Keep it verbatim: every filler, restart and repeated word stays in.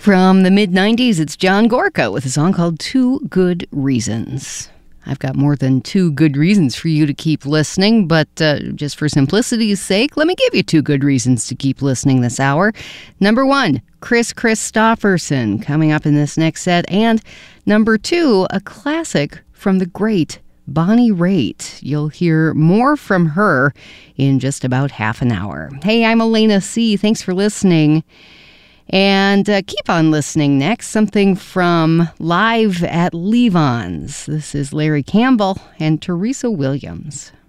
From the mid nineties, it's John Gorka with a song called Two Good Reasons. I've got more than two good reasons for you to keep listening, but uh, just for simplicity's sake, let me give you two good reasons to keep listening this hour. Number one, Kris Kristofferson coming up in this next set. And number two, a classic from the great Bonnie Raitt. You'll hear more from her in just about half an hour. Hey, I'm Elena C. Thanks for listening. And uh, keep on listening next. Something from Live at Levon's. This is Larry Campbell and Teresa Williams.